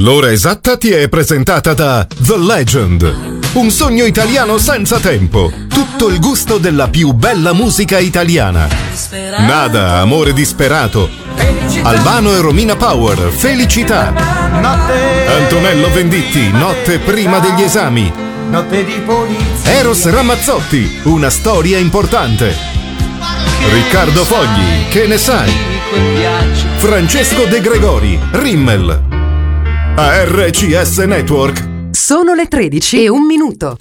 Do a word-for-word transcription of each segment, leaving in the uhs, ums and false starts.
L'ora esatta ti è presentata da The Legend, un sogno italiano senza tempo, tutto il gusto della più bella musica italiana. Nada, amore disperato, Albano e Romina Power, Felicità, Antonello Venditti, Notte prima degli esami, Eros Ramazzotti, Una storia importante, Riccardo Fogli, Che ne sai, Francesco De Gregori, Rimmel. A R C S Network sono le tredici e un minuto.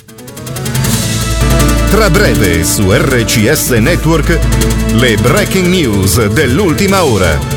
Tra breve su R C S Network le breaking news dell'ultima ora.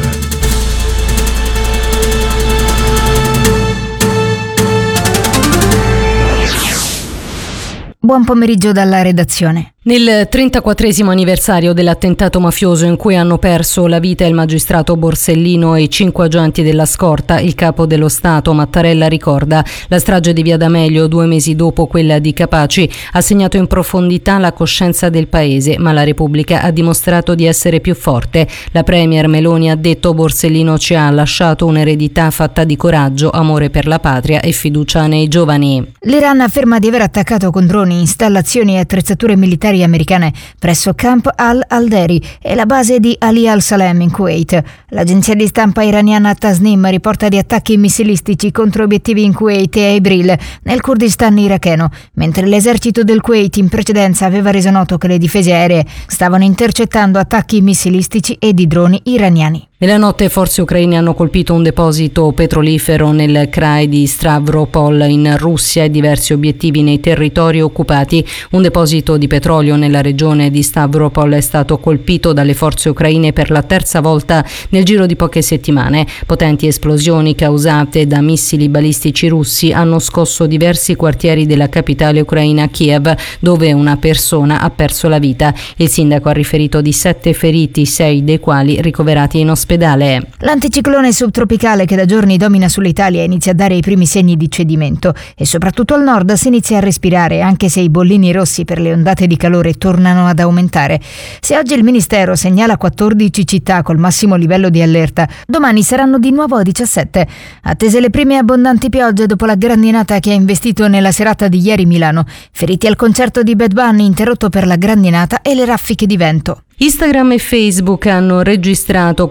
Buon pomeriggio dalla redazione. Nel trentaquattresimo anniversario dell'attentato mafioso in cui hanno perso la vita il magistrato Borsellino e i cinque agenti della scorta, il capo dello Stato Mattarella ricorda: la strage di Via D'Amelio, due mesi dopo quella di Capaci, ha segnato in profondità la coscienza del paese, ma la Repubblica ha dimostrato di essere più forte. La premier Meloni ha detto: Borsellino ci ha lasciato un'eredità fatta di coraggio, amore per la patria e fiducia nei giovani. L'Iran afferma di aver attaccato con droni installazioni e attrezzature militari americane presso Camp al-Alderi e la base di Ali al-Salem in Kuwait. L'agenzia di stampa iraniana Tasnim riporta di attacchi missilistici contro obiettivi in Kuwait e a Ibril, nel Kurdistan iracheno, mentre l'esercito del Kuwait in precedenza aveva reso noto che le difese aeree stavano intercettando attacchi missilistici e di droni iraniani. Nella notte forze ucraine hanno colpito un deposito petrolifero nel Krai di Stavropol in Russia e diversi obiettivi nei territori occupati. Un deposito di petrolio nella regione di Stavropol è stato colpito dalle forze ucraine per la terza volta nel giro di poche settimane. Potenti esplosioni causate da missili balistici russi hanno scosso diversi quartieri della capitale ucraina, Kiev, dove una persona ha perso la vita. Il sindaco ha riferito di sette feriti, sei dei quali ricoverati in ospedale. L'anticiclone subtropicale che da giorni domina sull'Italia inizia a dare i primi segni di cedimento e soprattutto al nord si inizia a respirare, anche se i bollini rossi per le ondate di calore tornano ad aumentare. Se oggi il Ministero segnala quattordici città col massimo livello di allerta, domani saranno di nuovo a diciassette. Attese le prime abbondanti piogge dopo la grandinata che ha investito nella serata di ieri Milano. Feriti al concerto di Bad Bunny interrotto per la grandinata e le raffiche di vento. Instagram e Facebook hanno registrato